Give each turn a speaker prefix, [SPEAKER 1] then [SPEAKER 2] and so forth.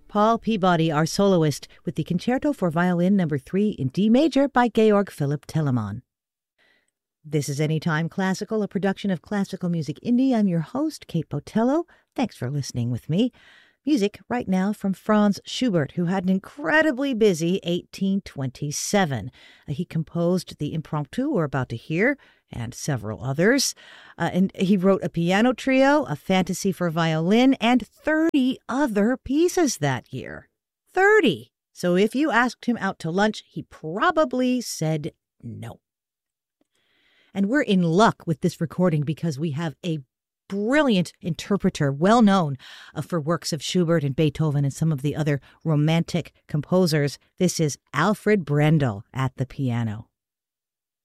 [SPEAKER 1] Paul Peabody, our soloist, with the Concerto for Violin No. 3 in D major by Georg Philipp Telemann. This is Anytime Classical, a production of Classical Music Indie. I'm your host, Kate Botello. Thanks for listening with me. Music right now from Franz Schubert, who had an incredibly busy 1827. He composed the Impromptu we're about to hear, and several others. And he wrote a piano trio, a fantasy for violin, and 30 other pieces that year. 30! So if you asked him out to lunch, he probably said no. And we're in luck with this recording because we have a brilliant interpreter, well known for works of Schubert and Beethoven and some of the other romantic composers. This is Alfred Brendel at the piano.